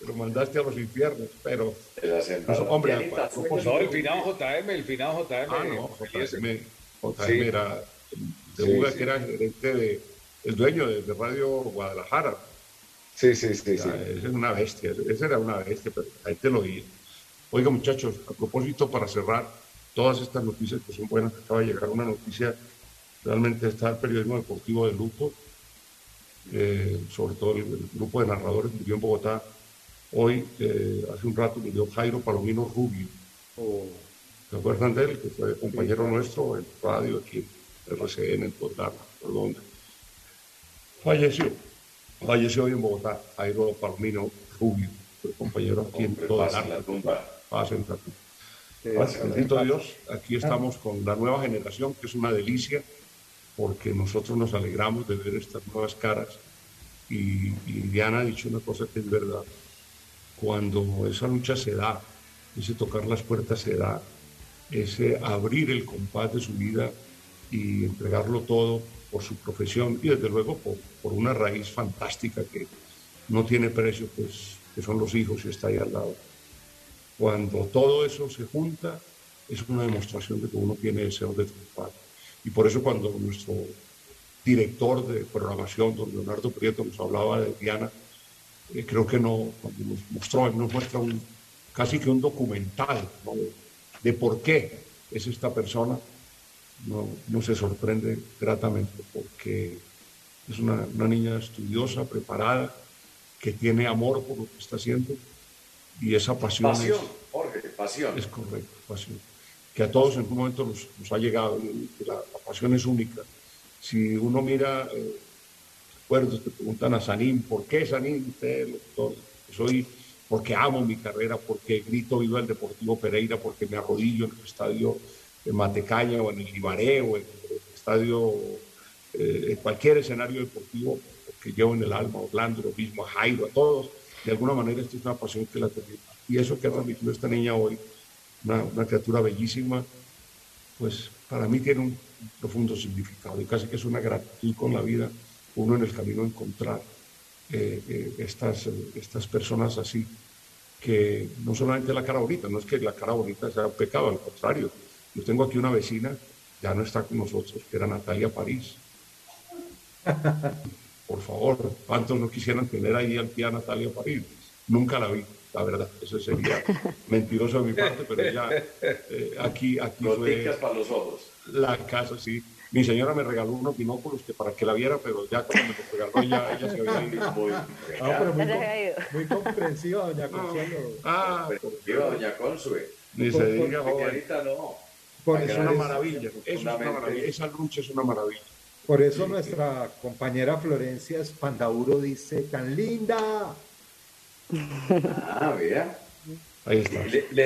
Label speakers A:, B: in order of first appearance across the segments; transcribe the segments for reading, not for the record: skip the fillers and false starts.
A: lo mandaste a los infiernos, pero,
B: de las
A: pues,
B: embarras.
A: hombre, a
B: Dianita, sueños
C: No,
B: y
A: propósito,
C: el final
A: no,
C: JM, Eliezer.
A: JM
C: Sí,
A: era de
B: sí,
A: Buga, que
B: sí,
A: era gerente el dueño de Radio Guadalajara.
C: sí, sí,
A: O
C: sí,
A: sea,
C: sí.
A: ese es una bestia, ese era una bestia, pero la gente lo oía. Oiga, muchachos, a propósito, para cerrar todas estas noticias que son buenas, acaba de llegar una noticia, realmente está el periodismo deportivo de luto, sobre todo el grupo de narradores murió en Bogotá. Hoy, hace un rato, murió Jairo Palomino Rubio.
C: Oh,
A: ¿Se acuerdan de él? Que fue
C: sí,
A: compañero
C: claro.
A: nuestro en radio, aquí en RCN, en todos lados, por donde. Falleció. Falleció hoy en Bogotá, Jairo Palomino Rubio, fue compañero aquí en
B: hombre,
A: todo el
B: paz en
A: arte.
B: la tumba,
A: Paz en Tatu.
C: Que
A: Bueno,
B: paz en la
C: descanse en
A: bendito
B: tumba.
C: paz.
A: Dios, aquí
C: Ah,
A: estamos con la nueva generación, que es una delicia, porque nosotros nos alegramos de ver estas nuevas caras. Y Diana ha dicho una cosa que es verdad. Cuando esa lucha se da, ese tocar las puertas se da, ese abrir el compás de su vida y entregarlo todo por su profesión y desde luego por una raíz fantástica que no tiene precio, pues que son los hijos y está ahí al lado. Cuando todo eso se junta, es una demostración de que uno tiene deseos de triunfar. Y por eso cuando nuestro director de programación, don Leonardo Prieto, nos hablaba de Diana, creo que no, cuando nos mostró, nos muestra casi que un documental, ¿no? De por qué es esta persona, no se sorprende gratamente, porque es una niña estudiosa, preparada, que tiene amor por lo que está haciendo, y esa pasión
B: Pasión, Jorge, pasión,
A: es correcta, pasión, que a todos en
B: pasión.
A: algún momento nos ha llegado, la pasión es única. Si uno mira, recuerdos, te preguntan a Sanín, ¿por qué Sanín? Usted, doctor, soy porque amo mi carrera, porque grito viva el Deportivo Pereira, porque me arrodillo en el estadio de Matecaña o en el Ibaré o en el estadio, en cualquier escenario deportivo, porque llevo en el alma a Orlando, lo mismo a Jairo, a todos. De alguna manera, esta es una pasión que la tenemos. Y eso que ha transmitido esta niña hoy, una criatura bellísima, pues para mí tiene un profundo significado y casi que es una gratitud con la vida, uno en el camino a encontrar estas personas así, que no solamente la cara bonita, no es que la cara bonita sea un pecado, al contrario. Yo tengo aquí una vecina, ya no está con nosotros, que era Natalia París. Por favor, ¿cuántos no quisieran tener ahí al pie a Natalia París? Nunca la vi, la verdad, eso sería mentiroso de mi parte, pero ya aquí
B: Goticas
A: fue
B: para los ojos.
A: la casa, sí. Mi señora me regaló unos binóculos que para que la viera, pero ya cuando me los regaló ella se había ido.
B: Muy
C: ah, pero
B: real.
D: Ya se había ido.
C: muy comprensiva, doña
A: No.
C: Consuelo.
A: Por
B: Viva
A: Dios,
B: doña Consue.
A: ni se
C: Por,
A: diga,
C: por,
A: joven.
B: Pequeñita no.
C: por
A: Es
C: eso
A: una
C: es,
A: maravilla, eso es una maravilla.
B: Profundamente.
A: Esa lucha es una maravilla.
C: por eso
A: Sí,
C: nuestra compañera Florencia Espandauro dice, tan linda.
B: Ah, vea.
A: ahí está.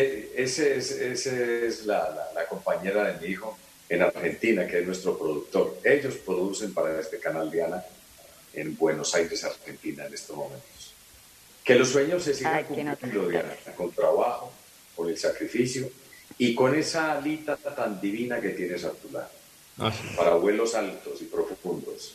B: Ese es la compañera de mi hijo en Argentina, que es nuestro productor. Ellos producen para este canal Diana en Buenos Aires, Argentina, en estos momentos. Que los sueños se sigan
D: Ay, qué nota.
B: cumpliendo, Diana, con trabajo, con el sacrificio y con esa alita tan divina que tienes a tu lado,
A: Ah, sí.
B: para vuelos altos y profundos,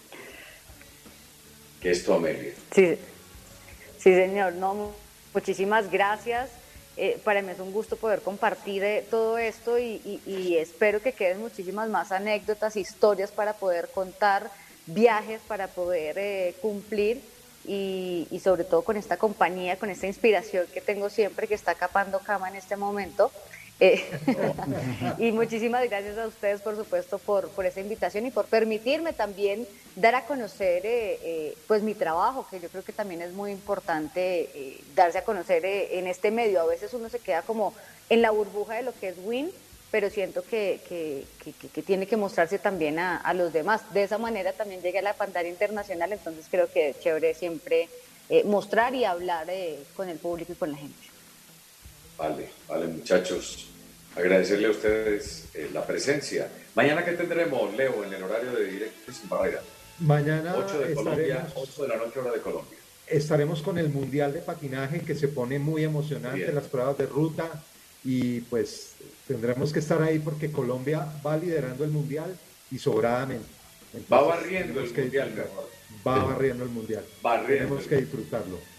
B: que es tu Amelia.
D: Sí, sí, señor. No, muchísimas gracias. Para mí es un gusto poder compartir todo esto y espero que queden muchísimas más anécdotas, historias para poder contar, viajes para poder cumplir y sobre todo con esta compañía, con esta inspiración que tengo siempre que está capando cama en este momento. Eh, y muchísimas gracias a ustedes, por supuesto, por esa invitación y por permitirme también dar a conocer pues mi trabajo, que yo creo que también es muy importante darse a conocer en este medio. A veces uno se queda como en la burbuja de lo que es Win, pero siento que tiene que mostrarse también a los demás. De esa manera también llegué a la pantalla internacional, entonces creo que es chévere siempre mostrar y hablar con el público y con la gente.
B: Vale, vale, muchachos. Agradecerle a ustedes la presencia. Mañana, ¿qué tendremos, Leo, en el horario de Directo y Sin Barrera?
C: Mañana
B: 8 de Colombia,
C: estaremos,
B: 8 de la noche, hora de Colombia.
C: estaremos con el Mundial de Patinaje que se pone muy emocionante,
B: Bien.
C: las pruebas de ruta y pues tendremos que estar ahí porque Colombia va liderando el Mundial y sobradamente.
B: Va
C: Entonces,
B: barriendo
C: tenemos
B: el
C: que
B: mundial,
C: disfrutar.
B: mejor.
C: Va barriendo el Mundial.
B: Barriendo.
C: Tenemos que disfrutarlo.